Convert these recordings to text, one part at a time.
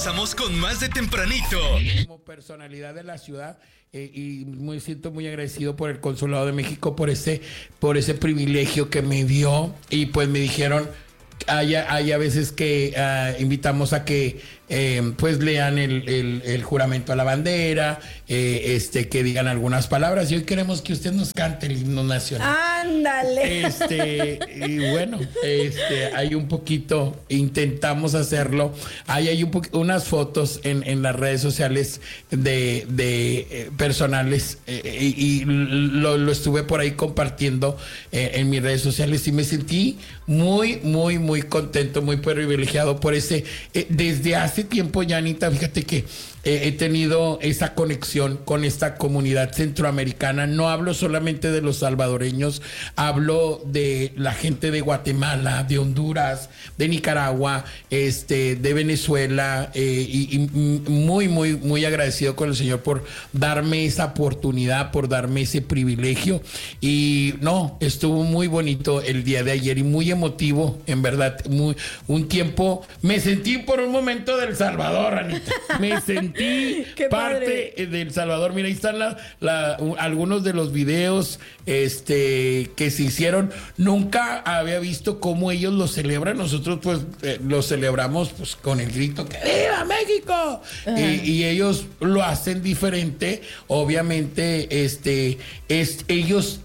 Regresamos con más de Tempranito. Como personalidad de la ciudad, y me siento muy agradecido por el Consulado de México por ese privilegio que me dio. Y pues me dijeron, hay a veces que invitamos a que pues lean el juramento a la bandera, que digan algunas palabras, y hoy queremos que usted nos cante el himno nacional. ¡Ándale! Y bueno, hay un poquito, intentamos hacerlo. Hay unas fotos en las redes sociales de personales, y lo estuve por ahí compartiendo en mis redes sociales, y me sentí muy, muy, muy contento, muy privilegiado por ese, desde hace tiempo ya, Anita, fíjate que he tenido esa conexión con esta comunidad centroamericana. No hablo solamente de los salvadoreños, hablo de la gente de Guatemala, de Honduras, de Nicaragua, de Venezuela, y muy, muy, muy agradecido con el Señor por darme esa oportunidad, por darme ese privilegio. Y no, estuvo muy bonito el día de ayer y muy emotivo, en verdad, un tiempo. Me sentí por un momento del Salvador, Anita. Me sentí parte del Salvador. Mira, ahí están algunos de los videos que se hicieron. Nunca había visto cómo ellos lo celebran. Nosotros pues lo celebramos pues con el grito que ¡Viva México! Y ellos lo hacen diferente. Obviamente, ellos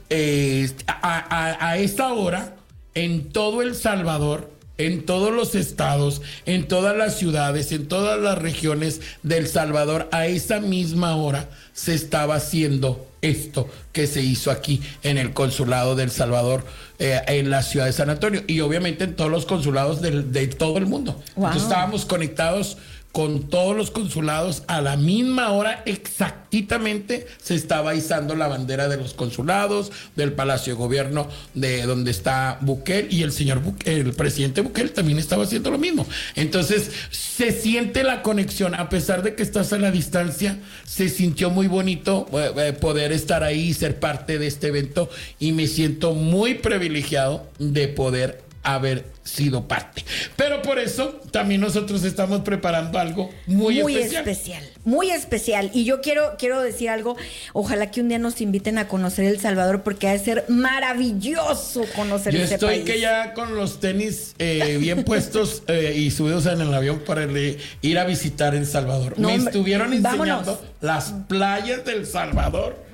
a esta hora en todo El Salvador, en todos los estados, en todas las ciudades, en todas las regiones del Salvador, a esa misma hora se estaba haciendo esto que se hizo aquí en el Consulado del Salvador, en la ciudad de San Antonio, y obviamente en todos los consulados de todo el mundo. Wow. Entonces estábamos conectados con todos los consulados a la misma hora, exactamente se estaba izando la bandera de los consulados, del Palacio de Gobierno de donde está Bukele, y el presidente Bukele también estaba haciendo lo mismo. Entonces se siente la conexión, a pesar de que estás a la distancia, se sintió muy bonito poder estar ahí y ser parte de este evento, y me siento muy privilegiado de poder haber sido parte. Pero por eso también nosotros estamos preparando algo muy especial. Muy especial. Y yo quiero decir algo. Ojalá que un día nos inviten a conocer El Salvador, porque ha de ser maravilloso conocer ese país. Yo estoy que ya con los tenis bien puestos y subidos en el avión para ir a visitar El Salvador. Me estuvieron enseñando las playas del Salvador.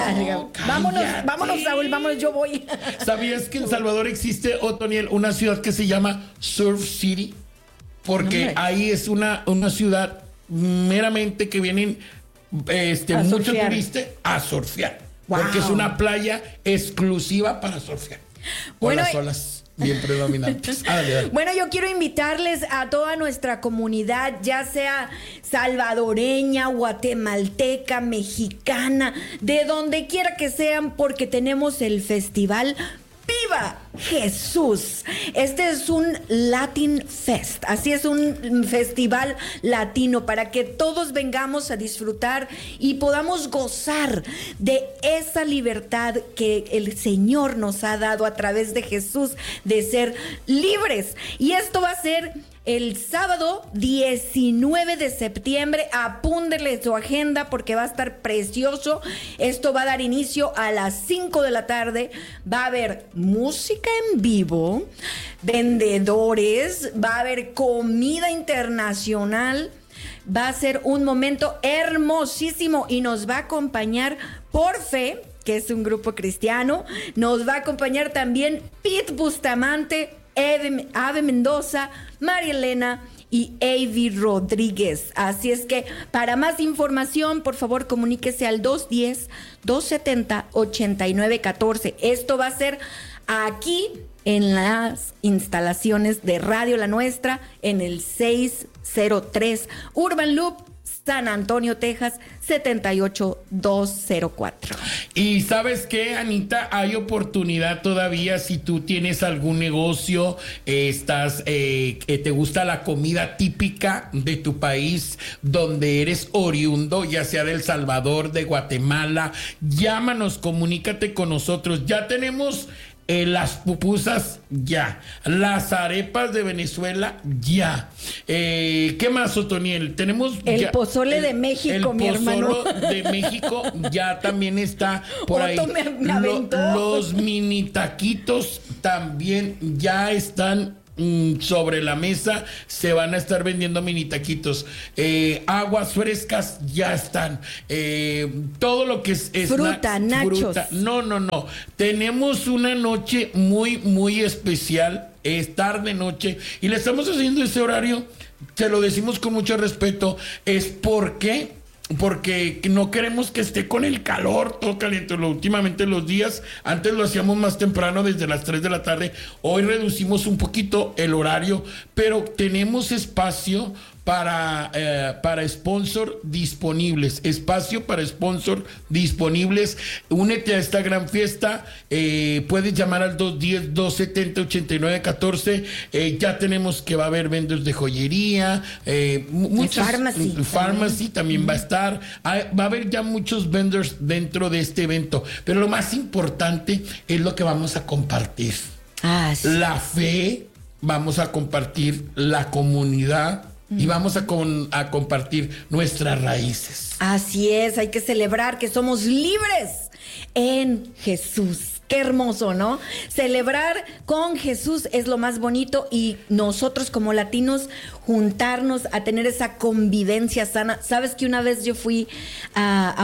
Vámonos, Saúl, vámonos, yo voy. ¿Sabías que en Salvador existe, Otoniel, una ciudad que se llama Surf City? Porque ahí es una ciudad meramente que vienen muchos turistas a surfear. Wow. Porque es una playa exclusiva para surfear. Bueno, las olas bien predominantes. Dale. Bueno, yo quiero invitarles a toda nuestra comunidad, ya sea salvadoreña, guatemalteca, mexicana, de donde quiera que sean, porque tenemos el festival ¡Viva Jesús! Este es un Latin Fest, así es, un festival latino para que todos vengamos a disfrutar y podamos gozar de esa libertad que el Señor nos ha dado a través de Jesús, de ser libres. Y esto va a ser el sábado 19 de septiembre. Apúntenle su agenda porque va a estar precioso. Esto va a dar inicio a las 5 de la tarde. Va a haber música en vivo, vendedores, va a haber comida internacional. Va a ser un momento hermosísimo y nos va a acompañar Por Fe, que es un grupo cristiano. Nos va a acompañar también Pete Bustamante, Ave Mendoza, María Elena y Avi Rodríguez. Así es que para más información, por favor, comuníquese al 210-270-8914. Esto va a ser aquí en las instalaciones de Radio La Nuestra, en el 603 Urban Loop, San Antonio, Texas, 78204. Y ¿sabes qué, Anita? Hay oportunidad todavía si tú tienes algún negocio, te gusta la comida típica de tu país, donde eres oriundo, ya sea de El Salvador, de Guatemala. Llámanos, comunícate con nosotros. Ya tenemos Las pupusas, ya. Las arepas de Venezuela, ya. ¿Qué más, Otoniel? Tenemos el ya, pozole de México, mi hermano. El pozole de México ya también está por ahí. Me aventó. Los mini taquitos también ya están sobre la mesa. Se van a estar vendiendo mini taquitos. Aguas frescas ya están. Todo lo que es fruta, nachos. Fruta. No. Tenemos una noche muy, muy especial. Es tarde, noche. Y le estamos haciendo ese horario. Se lo decimos con mucho respeto. Es porque no queremos que esté con el calor todo caliente. Últimamente los días, antes lo hacíamos más temprano, desde las 3 de la tarde. Hoy reducimos un poquito el horario, pero tenemos espacio para sponsor disponibles. Espacio para sponsor disponibles. Únete a esta gran fiesta. Puedes llamar al 210-270-8914. Ya tenemos que va a haber vendors de joyería. Muchas. Pharmacy también va a estar. Va a haber ya muchos vendors dentro de este evento. Pero lo más importante es lo que vamos a compartir. Sí. La fe, vamos a compartir la comunidad. Y vamos a compartir nuestras raíces. Así es, hay que celebrar que somos libres en Jesús. Qué hermoso, ¿no? Celebrar con Jesús es lo más bonito y nosotros como latinos juntarnos a tener esa convivencia sana. Sabes que una vez yo fui a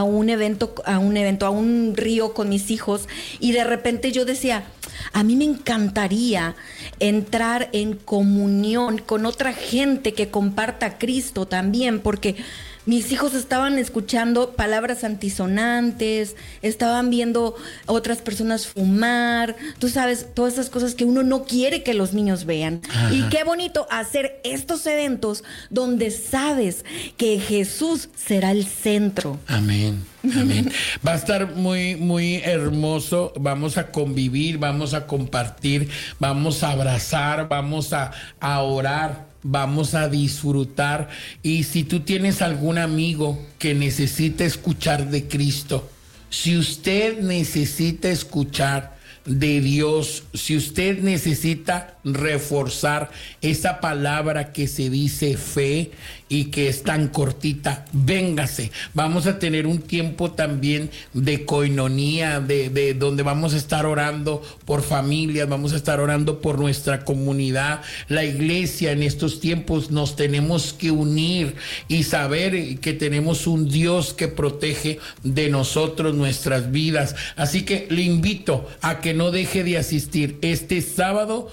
un río con mis hijos y de repente yo decía, a mí me encantaría entrar en comunión con otra gente que comparta a Cristo también, porque mis hijos estaban escuchando palabras antisonantes, estaban viendo a otras personas fumar, tú sabes, todas esas cosas que uno no quiere que los niños vean. Ajá. Y qué bonito hacer estos eventos donde sabes que Jesús será el centro. Amén. Amén. Va a estar muy, muy hermoso. Vamos a convivir, vamos a compartir, vamos a abrazar, vamos a orar, vamos a disfrutar. Y si tú tienes algún amigo que necesita escuchar de Cristo, si usted necesita escuchar de Dios, si usted necesita reforzar esa palabra que se dice fe y que es tan cortita, véngase. Vamos a tener un tiempo también de coinonía, de donde vamos a estar orando por familias, vamos a estar orando por nuestra comunidad. La iglesia en estos tiempos nos tenemos que unir y saber que tenemos un Dios que protege de nosotros nuestras vidas. Así que le invito a que no deje de asistir este sábado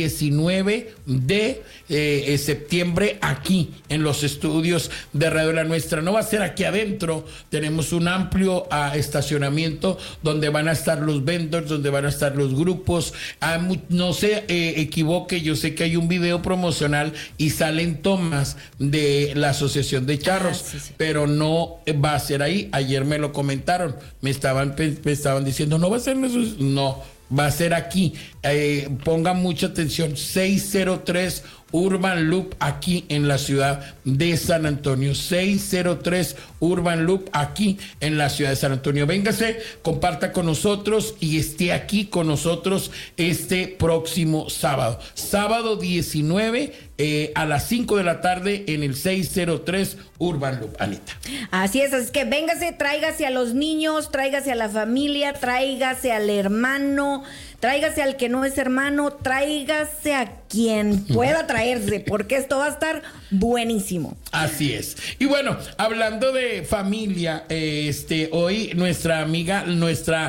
19 de septiembre aquí en los estudios de Radio La Nuestra. No va a ser aquí adentro, tenemos un amplio estacionamiento donde van a estar los vendors, donde van a estar los grupos. No se equivoque, yo sé que hay un video promocional y salen tomas de la Asociación de Charros, sí. Pero no va a ser ahí. Ayer me lo comentaron, me estaban diciendo, no va a ser eso. No, va a ser aquí. Pongan mucha atención. 603 Urban Loop, aquí en la ciudad de San Antonio. 603 Urban Loop, aquí en la ciudad de San Antonio. Véngase, comparta con nosotros y esté aquí con nosotros este próximo sábado. Sábado 19 a las 5 de la tarde en el 603 Urban Loop, Anita. Así es que véngase, tráigase a los niños, tráigase a la familia, tráigase al hermano, tráigase al que no es hermano, tráigase a quien pueda traerse, porque esto va a estar buenísimo. Así es. Y bueno, hablando de familia, hoy nuestra amiga, nuestra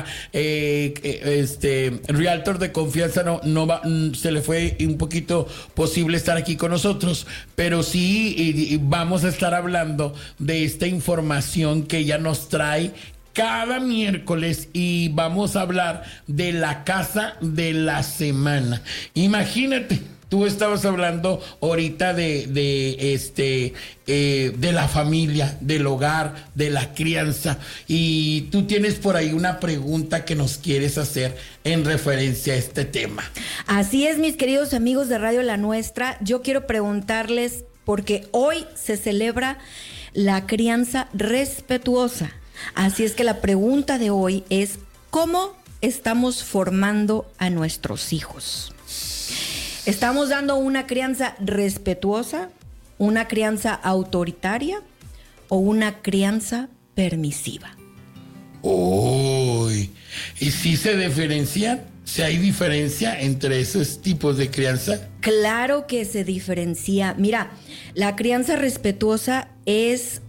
realtor de confianza se le fue un poquito posible estar aquí con nosotros, pero sí vamos a estar hablando de esta información que ella nos trae cada miércoles y vamos a hablar de la casa de la semana. Imagínate, tú estabas hablando ahorita de la familia, del hogar, de la crianza, y tú tienes por ahí una pregunta que nos quieres hacer en referencia a este tema. Así es, mis queridos amigos de Radio La Nuestra, yo quiero preguntarles, porque hoy se celebra la crianza respetuosa. Así es que la pregunta de hoy es, ¿cómo estamos formando a nuestros hijos? ¿Estamos dando una crianza respetuosa, una crianza autoritaria o una crianza permisiva? Uy, ¿y si se diferencian? ¿Si hay diferencia entre esos tipos de crianza? Claro que se diferencia. Mira, la crianza respetuosa es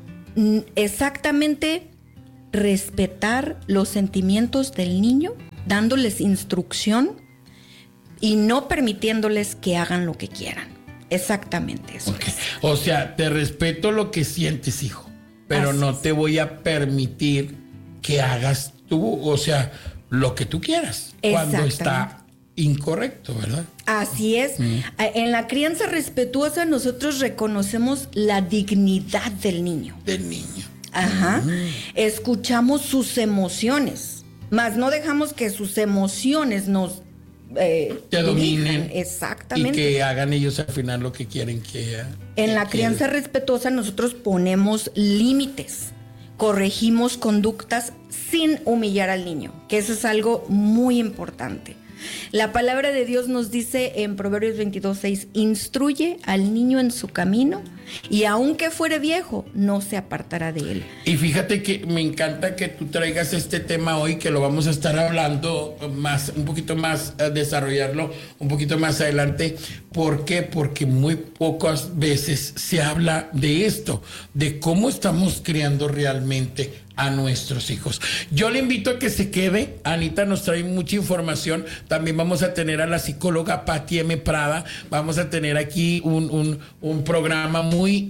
exactamente respetar los sentimientos del niño, dándoles instrucción y no permitiéndoles que hagan lo que quieran. Exactamente eso. Okay. O sea, te respeto lo que sientes, hijo, pero Así no es. te voy a permitir que hagas tú, o sea, lo que tú quieras, cuando está incorrecto, ¿verdad? Así es. En la crianza respetuosa nosotros reconocemos la dignidad del niño. Del niño. Ajá. Escuchamos sus emociones, mas no dejamos que sus emociones nos Te dominen. dirijan. Exactamente. Y que hagan ellos al final lo que quieren que En la crianza respetuosa nosotros ponemos límites, corregimos conductas sin humillar al niño, que eso es algo muy importante. La palabra de Dios nos dice en Proverbios 22:6, instruye al niño en su camino y aunque fuere viejo, no se apartará de él. Y fíjate que me encanta que tú traigas este tema hoy, que lo vamos a estar hablando más, un poquito más, desarrollarlo un poquito más adelante. ¿Por qué? Porque muy pocas veces se habla de esto, de cómo estamos criando realmente a nuestros hijos. Yo le invito a que se quede. Anita nos trae mucha información. También vamos a tener a la psicóloga Patti M. Prada. Vamos a tener aquí un programa muy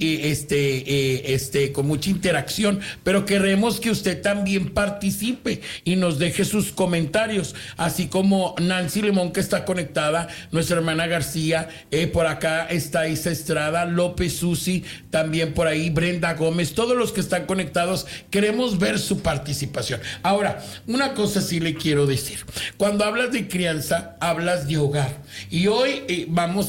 con mucha interacción, pero queremos que usted también participe y nos deje sus comentarios, así como Nancy Limón, que está conectada, nuestra hermana García, por acá está Isa Estrada, López Susi, también por ahí Brenda Gómez, todos los que están conectados, queremos ver su participación. Ahora, una cosa sí le quiero decir. Cuando hablas de crianza, hablas de hogar. Y hoy vamos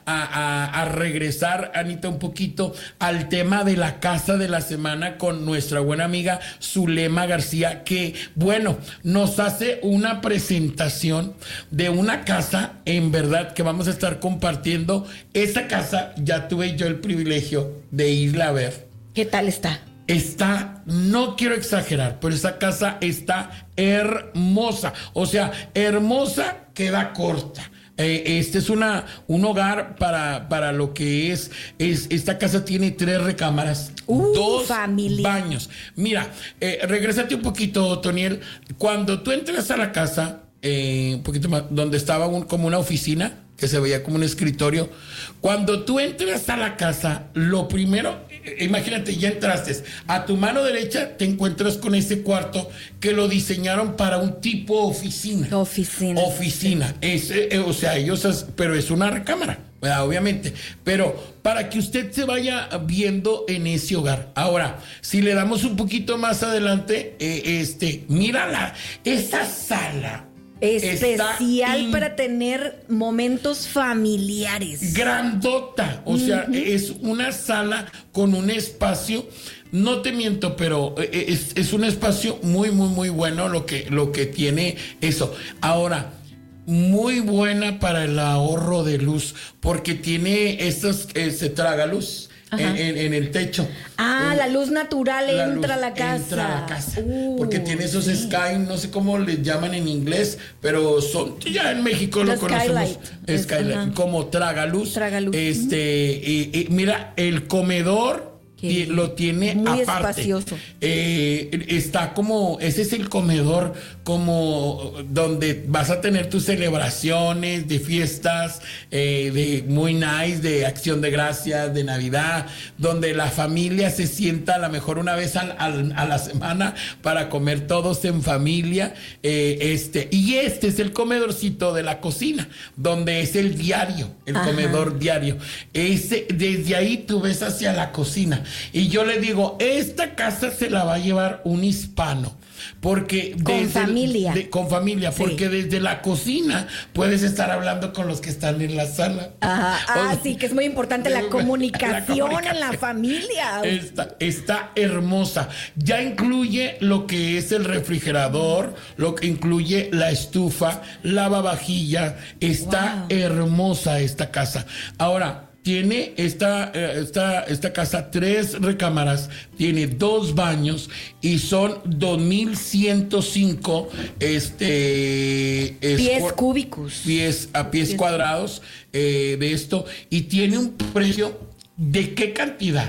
a regresar, Anita, un poquito al tema de la casa de la semana con nuestra buena amiga Zulema García, que, bueno, nos hace una presentación de una casa, en verdad, que vamos a estar compartiendo. Esa casa ya tuve yo el privilegio de irla a ver. ¿Qué tal está? Está, no quiero exagerar, pero esa casa está hermosa. O sea, hermosa queda corta. Este es un hogar para lo que es. Esta casa tiene 3 recámaras, 2 familia. baños. Mira, regrésate un poquito, Toniel. Cuando tú entras a la casa, un poquito más, donde estaba como una oficina, que se veía como un escritorio. Cuando tú entras a la casa, lo primero, imagínate, ya entraste, a tu mano derecha te encuentras con ese cuarto que lo diseñaron para un tipo oficina. Oficina. O sea, pero es una recámara, obviamente. Pero para que usted se vaya viendo en ese hogar. Ahora, si le damos un poquito más adelante, mírala, esa sala. Especial para tener momentos familiares. Grandota. O sea, es una sala con un espacio. No te miento, pero es un espacio muy, muy, muy bueno lo que tiene eso. Ahora, muy buena para el ahorro de luz, porque tiene se traga luz. En el techo. La luz natural entra a la casa. Entra a la casa. Porque tiene esos sky, no sé cómo les llaman en inglés, pero son, ya en México lo conocemos. Skylight, como tragaluz. Tragaluz. Mira, el comedor lo tiene muy aparte. Espacioso. Está como, ese es el comedor como donde vas a tener tus celebraciones de fiestas, de muy nice, de Acción de Gracias, de Navidad, donde la familia se sienta a lo mejor una vez a la semana para comer todos en familia. Y este es el comedorcito de la cocina, donde es el diario, el comedor diario. Desde ahí tú ves hacia la cocina. Y yo le digo, esta casa se la va a llevar un hispano. porque Con familia. con familia, Sí. porque desde la cocina puedes estar hablando con los que están en la sala. Ajá. Sí, que es muy importante la comunicación en la familia. Está hermosa. Ya incluye lo que es el refrigerador, lo que incluye la estufa, lavavajilla. Está hermosa esta casa. Ahora, tiene esta casa 3 recámaras, tiene 2 baños y son 2,105 pies cúbicos. Pies cuadrados de esto, y tiene un precio ¿de qué cantidad?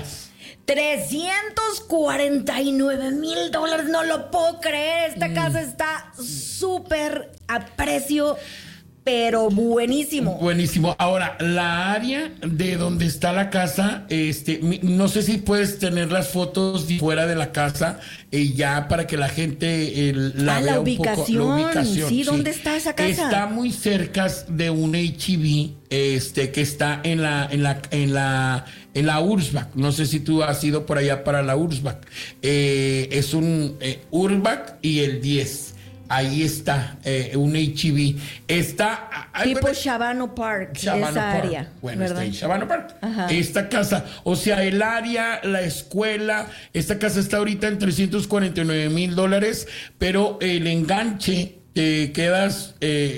$349,000, no lo puedo creer. Esta casa está súper a precio, pero buenísimo. Buenísimo. Ahora, la área de donde está la casa, no sé si puedes tener las fotos de fuera de la casa, ya para que la gente la vea la un poco. La ubicación. Sí, ¿dónde está esa casa? Está muy cerca de un H-E-B, que está en la Ursback. No sé si tú has ido por allá para la Ursback. Es un Ursback y el 10. Ahí está, un H-E-B. Está... tipo Shabano Park, esa área. Bueno, ¿verdad? está en Shabano Park. Ajá. Esta casa, o sea, el área, la escuela, esta casa está ahorita en $349,000, pero el enganche... te quedas,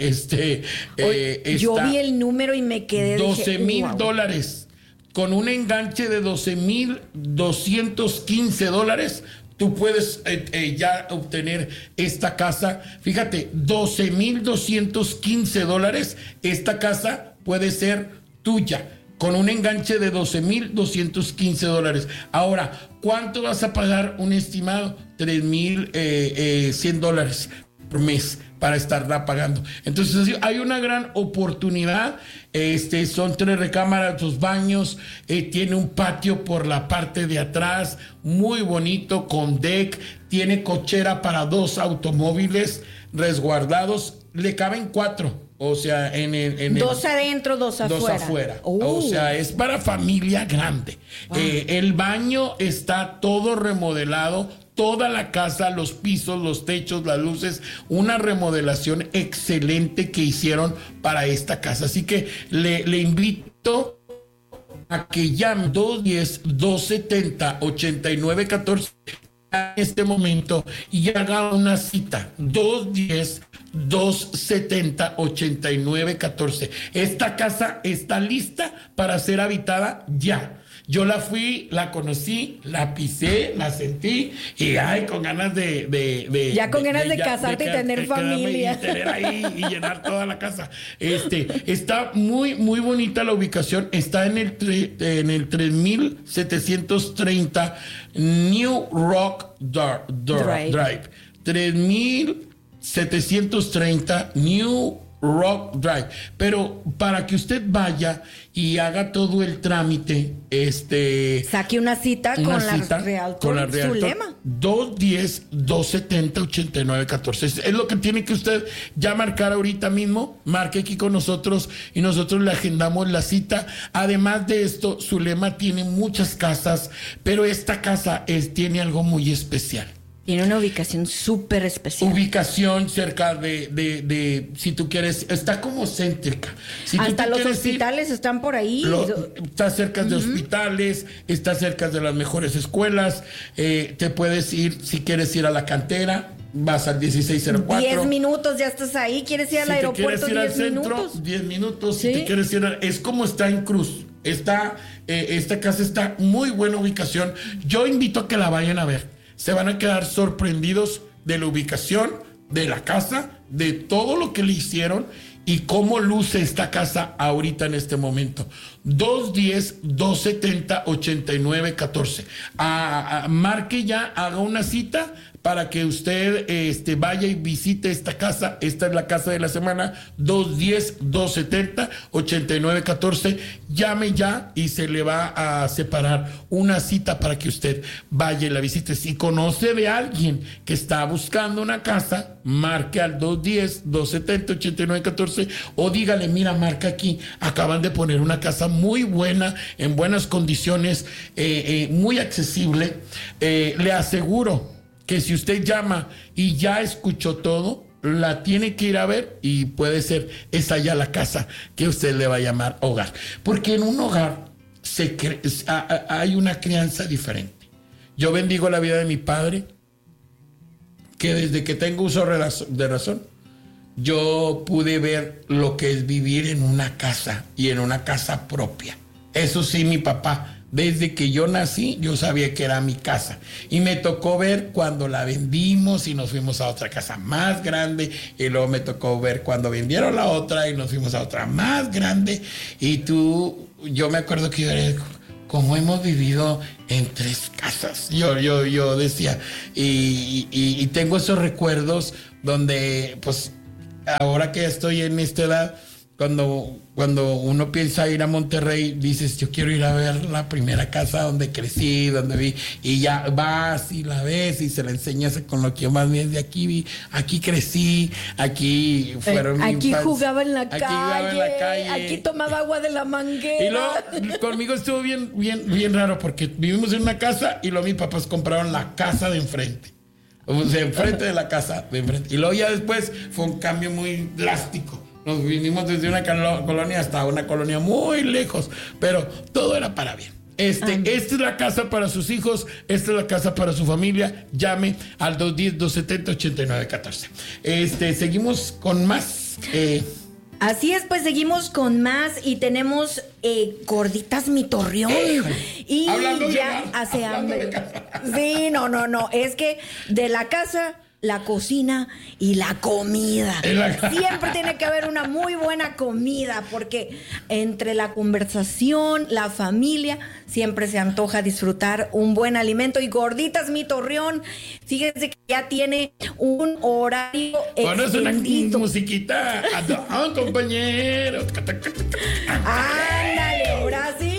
Yo vi el número y me quedé... $12,000. Con un enganche de $12,215, tú puedes ya obtener esta casa. Fíjate, $12,215. Esta casa puede ser tuya con un enganche de $12,215. Ahora, ¿cuánto vas a pagar un estimado? $3,100 por mes para estarla pagando. Entonces hay una gran oportunidad. Son 3 recámaras, 2 baños, tiene un patio por la parte de atrás muy bonito con deck, tiene cochera para 2 automóviles resguardados, le caben 4. O sea, en 2 adentro, 2 afuera. 2 afuera. O sea, es para familia grande. El baño está todo remodelado, toda la casa, los pisos, los techos, las luces, una remodelación excelente que hicieron para esta casa. Así que le invito a que llame 210-270-8914 en este momento y haga una cita. 210-270-8914. Esta casa está lista para ser habitada ya. Yo la fui, la conocí, la pisé, la sentí y con ganas de con ganas de casarte y tener familia. Y tener ahí y llenar toda la casa. Está muy, muy bonita la ubicación. Está en el 3730 New Rock Drive. 3730 New Rock Drive. Pero para que usted vaya y haga todo el trámite, saque una cita con la Realtor Zulema. 210-270-8914. Es lo que tiene que usted ya marcar ahorita mismo. Marque aquí con nosotros y nosotros le agendamos la cita. Además de esto, Zulema tiene muchas casas, pero esta casa tiene algo muy especial. Tiene una ubicación súper especial. Ubicación cerca de, si tú quieres, está como céntrica. Si hasta los hospitales están por ahí. Está cerca de hospitales, está cerca de las mejores escuelas. Te puedes ir, si quieres ir a la cantera, vas al 1604. 10 minutos, ya estás ahí. ¿Quieres ir al aeropuerto? 10 minutos. 10 minutos. ¿Sí? Si te quieres ir, es como está en Cruz. Esta casa está muy buena ubicación. Yo invito a que la vayan a ver. Se van a quedar sorprendidos de la ubicación, de la casa, de todo lo que le hicieron y cómo luce esta casa ahorita en este momento. 210-270-8914. Marque ya, haga una cita para que usted vaya y visite esta casa. Esta es la casa de la semana. 210-270-8914. Llame ya y se le va a separar una cita para que usted vaya y la visite. Si conoce de alguien que está buscando una casa, marque al 210-270-8914 o dígale, mira, marca aquí, acaban de poner una casa muy buena, en buenas condiciones, muy accesible. Le aseguro que si usted llama y ya escuchó todo, la tiene que ir a ver y puede ser esa ya la casa que usted le va a llamar hogar. Porque en un hogar hay una crianza diferente. Yo bendigo la vida de mi padre, que desde que tengo uso de razón, yo pude ver lo que es vivir en una casa y en una casa propia. Eso sí, mi papá, desde que yo nací, yo sabía que era mi casa. Y me tocó ver cuando la vendimos y nos fuimos a otra casa más grande. Y luego me tocó ver cuando vendieron la otra y nos fuimos a otra más grande. Y yo me acuerdo que yo era como hemos vivido en 3 casas. Yo decía, y tengo esos recuerdos donde, pues, ahora que estoy en esta edad, cuando uno piensa ir a Monterrey, dices, yo quiero ir a ver la primera casa donde crecí, donde vi, y ya vas y la ves y se la enseñas con lo que yo más bien de aquí vi, aquí crecí, aquí fueron mi aquí infancia. Jugaba en la calle, aquí tomaba agua de la manguera. Y luego conmigo estuvo bien raro, porque vivimos en una casa y luego mis papás compraron la casa de enfrente. O sea, enfrente de la casa de enfrente. Y luego ya después fue un cambio muy drástico. Nos vinimos desde una colonia hasta una colonia muy lejos, pero todo era para bien. Esta es la casa para sus hijos, esta es la casa para su familia. Llame al 210-270-8914. Seguimos con más. Así es, pues seguimos con más y tenemos Gorditas Mi Torreón. Y hablando ya hace hambre. Sí, no, es que de la casa, la cocina y la comida. Siempre tiene que haber una muy buena comida, porque entre la conversación, la familia, siempre se antoja disfrutar un buen alimento. Y Gorditas Mi Torreón, fíjense que ya tiene un horario extendido. Una musiquita. Compañero. Ándale, ahora sí.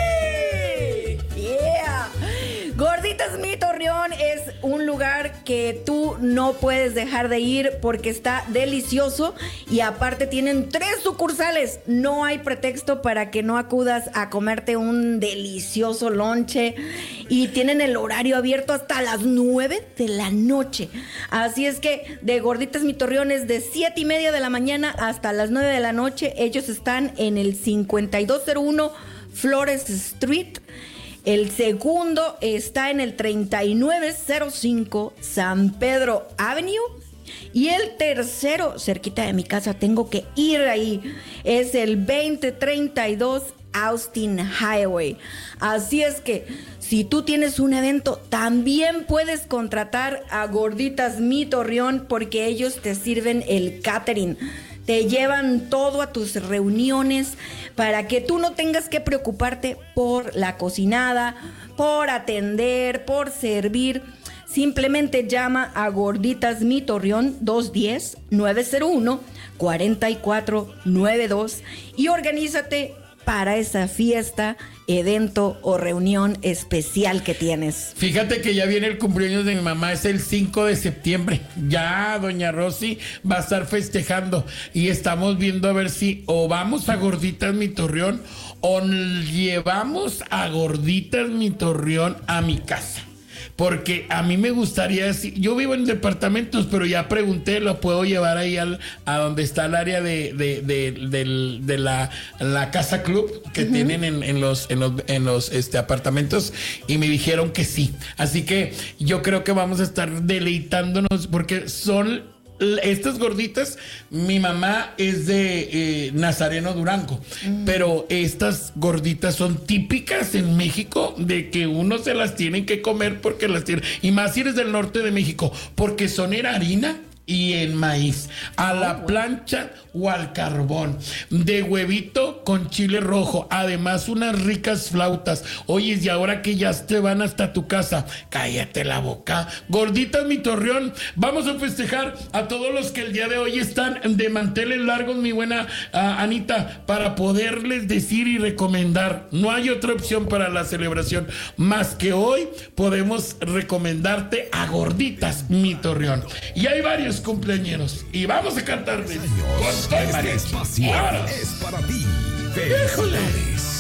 Yeah. Gorditas Mi Torreón es un lugar que tú no puedes dejar de ir porque está delicioso y aparte tienen 3 sucursales. No hay pretexto para que no acudas a comerte un delicioso lonche y tienen el horario abierto hasta las 9 de la noche. Así es que de Gorditas Mi Torreón es de 7:30 de la mañana hasta las 9 de la noche. Ellos están en el 5201 Flores Street. El segundo está en el 3905 San Pedro Avenue. Y el tercero, cerquita de mi casa, tengo que ir ahí, es el 2032 Austin Highway. Así es que si tú tienes un evento, también puedes contratar a Gorditas Mi Torreón, porque ellos te sirven el catering. Te llevan todo a tus reuniones para que tú no tengas que preocuparte por la cocinada, por atender, por servir. Simplemente llama a Gorditas Mi Torreón 210-901-4492 y organízate para esa fiesta, evento o reunión especial que tienes. Fíjate que ya viene el cumpleaños de mi mamá, es el 5 de septiembre. Ya doña Rosy va a estar festejando y estamos viendo a ver si o vamos a Gorditas Mi Torreón o llevamos a Gorditas Mi Torreón a mi casa. Porque a mí me gustaría decir, yo vivo en departamentos, pero ya pregunté, lo puedo llevar ahí a donde está el área de la casa club que tienen en los apartamentos, y me dijeron que sí. Así que yo creo que vamos a estar deleitándonos porque son estas gorditas. Mi mamá es de Nazareno, Durango, pero estas gorditas son típicas en México, de que uno se las tiene que comer porque las tiene, y más si eres del norte de México, porque son en harina y en maíz, a la plancha o al carbón, de huevito con chile rojo, además unas ricas flautas. Oye, y ahora que ya te van hasta tu casa, cállate la boca. Gorditas Mi Torreón, vamos a festejar a todos los que el día de hoy están de manteles largos, mi buena Anita, para poderles decir y recomendar. No hay otra opción para la celebración más que hoy podemos recomendarte a Gorditas Mi Torreón. Y hay varios cumpleañeros y vamos a cantarles. Este espacio es para ti. Felicidades.